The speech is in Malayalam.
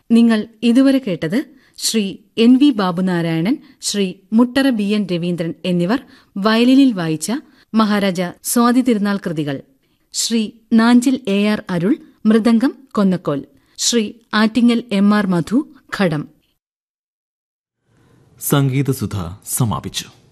നിങ്ങൾ ഇതുവരെ കേട്ടത് Shri N V Babunarayanan, Shri Muttara B N Raveendran എന്നിവർ വയലിനിൽ വായിച്ച മഹാരാജ സ്വാതി തിരുനാൾ കൃതികൾ. Shri Nanjil A R Arul mridangam കൊന്നക്കോൽ, Shri Attingal M R മധു ഘടം. സംഗീതസുധ സമാപിച്ചു.